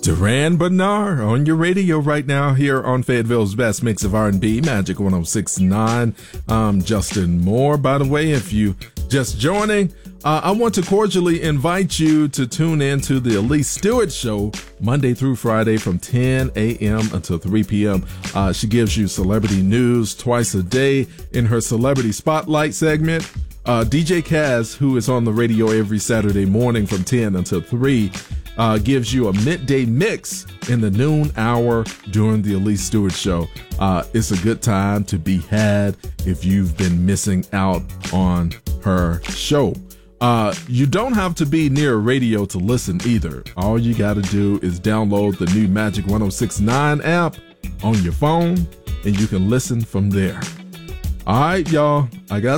Duran Bernard on your radio right now here on Fayetteville's best mix of R&B, Magic 106.9. I'm Justin Moore, by the way, if you just joining. I want to cordially invite you to tune in to the Elise Stewart Show Monday through Friday from 10 a.m. until 3 p.m. She gives you celebrity news twice a day in her Celebrity Spotlight segment. DJ Kaz, who is on the radio every Saturday morning from 10 until 3, gives you a midday mix in the noon hour during the Elise Stewart Show. It's a good time to be had if you've been missing out on her show. You don't have to be near a radio to listen either. All you got to do is download the new Magic 106.9 app on your phone, and you can listen from there. All right, y'all. I got